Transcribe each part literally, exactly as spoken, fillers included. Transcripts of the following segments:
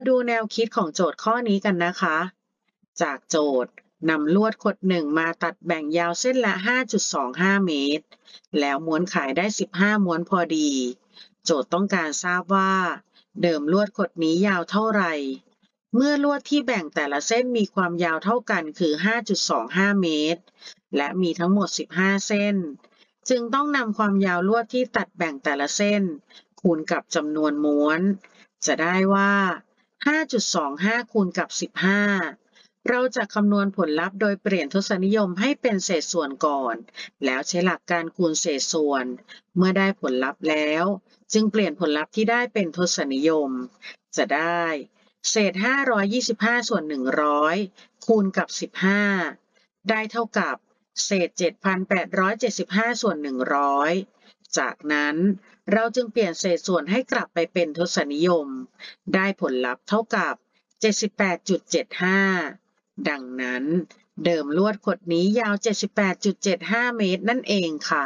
ดูแนวคิดของโจทย์ข้อนี้กันนะคะ จากโจทย์นำลวดขดหนึ่งมาตัดแบ่งยาวเส้นละ ห้าจุดสองห้า เมตร แล้วม้วนขายได้ สิบห้า ม้วนพอดี โจทย์ต้องการทราบว่าเดิมลวดขดนี้ยาวเท่าไหร่ เมื่อลวดที่แบ่งแต่ละเส้นมีความยาวเท่ากันคือ ห้าจุดสองห้า เมตร และมีทั้งหมด สิบห้า เส้น จึงต้องนำความยาวลวดที่ตัดแบ่งแต่ละเส้นคูณกับจำนวนม้วน จะได้ว่า ห้าจุดสองห้า คูณกับ สิบห้า เราจะคำนวณผลลัพธ์โดยเปลี่ยนทศนิยมให้เป็นเศษส่วนก่อน แล้วใช้หลักการคูณเศษส่วน เมื่อได้ผลลัพธ์แล้ว จึงเปลี่ยนผลลัพธ์ที่ได้เป็นทศนิยม จะได้เศษ ห้าร้อยยี่สิบห้า ส่วน หนึ่งร้อย คูณกับ สิบห้า ได้เท่ากับเศษ เจ็ดพันแปดร้อยเจ็ดสิบห้า ส่วน หนึ่งร้อย จากนั้นเราจึงเปลี่ยนเศษส่วนให้กลับไปเป็นทศนิยม ได้ผลลัพธ์เท่ากับ เจ็ดสิบแปดจุดเจ็ดห้า ดังนั้นเดิมลวดขดนี้ยาว เจ็ดสิบแปดจุดเจ็ดห้า เมตรนั่นเองค่ะ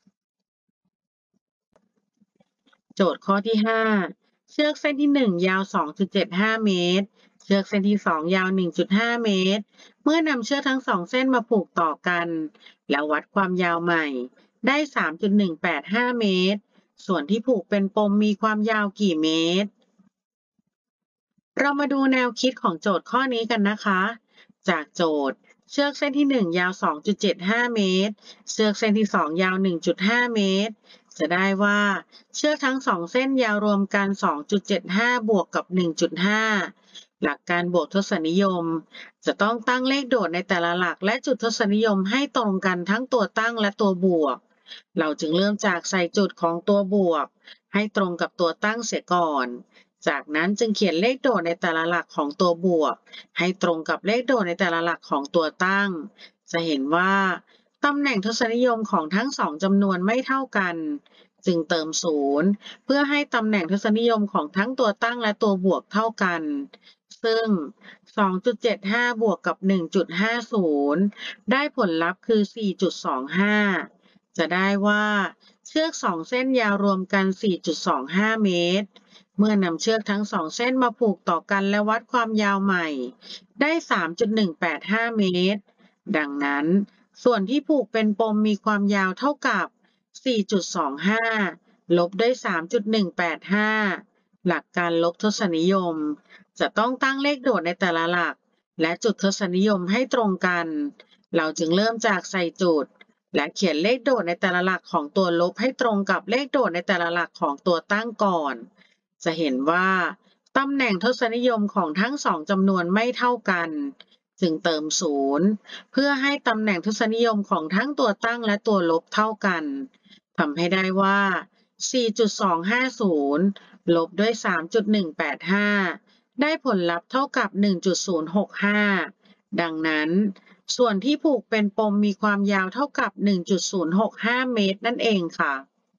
โจทย์ข้อที่ ห้า เชือกเส้นที่ หนึ่ง ยาว สองจุดเจ็ดห้า เมตร เชือกเส้นที่ สอง ยาว หนึ่งจุดห้า เมตร เมื่อนำเชือกทั้งสองเส้นมาผูกต่อกัน แล้ววัดความยาวใหม่ได้ สามจุดหนึ่งแปดห้า เมตร ส่วนที่ผูกเป็นปมมีความยาวกี่เมตร เรามาดูแนวคิดของโจทย์ข้อนี้กันนะคะ จากโจทย์เชือกเส้นที่ หนึ่ง ยาว สองจุดเจ็ดห้า เมตร เชือกเส้นที่ สอง ยาว หนึ่งจุดห้า เมตร จะได้ว่าเชือกทั้งสองเส้นยาวรวมกัน สองจุดเจ็ดห้า บวกกับ หนึ่งจุดห้า หลักการบวกทศนิยม จะต้องตั้งเลขโดดในแต่ละหลักและจุดทศนิยมให้ตรงกันทั้งตัวตั้งและตัวบวก เราจึงเริ่มจากใส่จุดของตัวบวกให้ตรงกับตัวตั้งเสียก่อน จากนั้นจึงเขียนเลขโดดในแต่ละหลักของตัวบวกให้ตรงกับเลขโดดในแต่ละหลักของตัวตั้ง จะเห็นว่าตำแหน่งทศนิยมของทั้งสองจำนวนไม่เท่ากัน จึงเติมศูนย์เพื่อให้ตำแหน่งทศนิยมของทั้งตัวตั้งและตัวบวกเท่ากัน ซึ่ง สองจุดเจ็ดห้า บวกกับ หนึ่งจุดห้าศูนย์ ได้ผลลัพธ์คือ สี่จุดสองห้า จะได้ว่าเชือกสองเส้นยาวรวมกัน สี่จุดสองห้า เมตร เมื่อนำเชือกทั้งสองเส้นมาผูกต่อกันและวัดความยาวใหม่ได้ สามจุดหนึ่งแปดห้า เมตร ดังนั้นส่วนที่ผูกเป็นปมมีความยาวเท่ากับ สี่จุดสองห้า ลบด้วย สามจุดหนึ่งแปดห้า หลักการลบทศนิยม จะต้องตั้งเลขโดดในแต่ละหลักและจุดทศนิยมให้ตรงกัน เราจึงเริ่มจากใส่จุดและเขียนเลขโดดในแต่ละหลักของตัวลบให้ตรงกับเลขโดดในแต่ละหลักของตัวตั้งก่อน จะเห็นว่าตำแหน่งทศนิยมของทั้งสองจำนวนไม่เท่ากัน จึงเติมศูนย์เพื่อให้ตำแหน่งทศนิยมของทั้งตัวตั้งและตัวลบเท่ากันทำให้ได้ว่า สี่จุดสองห้าศูนย์ ลบด้วย สามจุดหนึ่งแปดห้า ได้ผลลัพธ์เท่ากับ หนึ่งจุดศูนย์หกห้า ดังนั้นส่วนที่ผูกเป็นปมมีความยาวเท่ากับ หนึ่งจุดศูนย์หกห้า เมตรนั่นเองค่ะ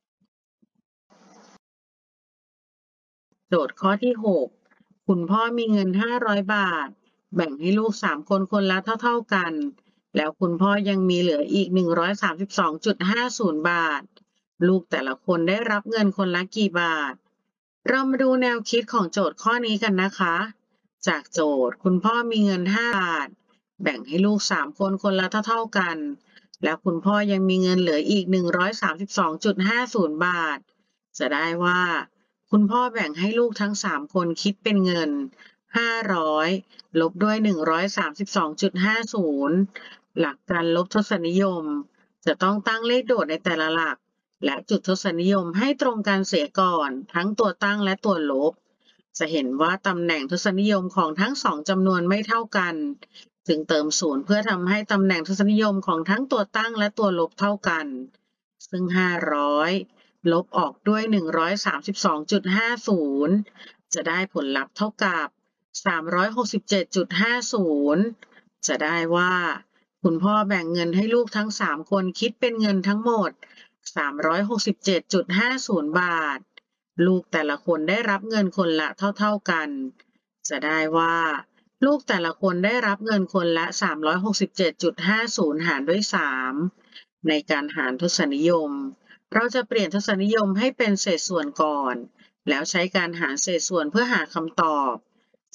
โจทย์ข้อที่ หก คุณพ่อมีเงิน ห้าร้อย บาท แบ่งให้ลูก สาม คนคนละเท่าๆกัน แล้วคุณพ่อยังมีเหลืออีก หนึ่งร้อยสามสิบสองจุดห้าศูนย์ บาท ลูกแต่ละคนได้รับเงินคนละกี่บาท เรามาดูแนวคิดของโจทย์ข้อนี้กันนะคะ จากโจทย์คุณพ่อมีเงิน ห้า บาท แบ่งให้ลูก สาม คนคนละเท่าๆกัน แล้วคุณพ่อยังมีเงินเหลืออีก หนึ่งร้อยสามสิบสองจุดห้าศูนย์ บาท จะได้ว่าคุณพ่อแบ่งให้ลูกทั้ง สาม คนคิดเป็นเงิน ห้าร้อย ลบด้วย หนึ่งร้อยสามสิบสองจุดห้าศูนย์ หลักการลบทศนิยม จะต้องตั้งเลขโดดในแต่ละหลักและจุดทศนิยมให้ตรงกันเสียก่อนทั้งตัวตั้งและตัวลบ จะเห็นว่าตำแหน่งทศนิยมของทั้งสองจำนวนไม่เท่ากัน จึงเติมศูนย์เพื่อทำให้ตำแหน่งทศนิยมของทั้งตัวตั้งและตัวลบเท่ากัน ซึ่ง ห้าร้อย ลบออกด้วย หนึ่งร้อยสามสิบสองจุดห้าศูนย์ จะได้ผลลัพธ์เท่ากับ สามร้อยหกสิบเจ็ดจุดห้าศูนย์ จะได้ว่าคุณพ่อแบ่งเงินให้ลูกทั้ง สาม คนคิดเป็นเงินทั้งหมด สามร้อยหกสิบเจ็ดจุดห้าศูนย์ บาท ลูกแต่ละคนได้รับเงินคนละเท่าๆกัน จะได้ว่าลูกแต่ละคนได้รับเงินคนละ สามร้อยหกสิบเจ็ดจุดห้าศูนย์ หารด้วย สาม ในการหารทศนิยม เราจะเปลี่ยนทศนิยมให้เป็นเศษส่วนก่อน แล้วใช้การหารเศษส่วนเพื่อหาคำตอบ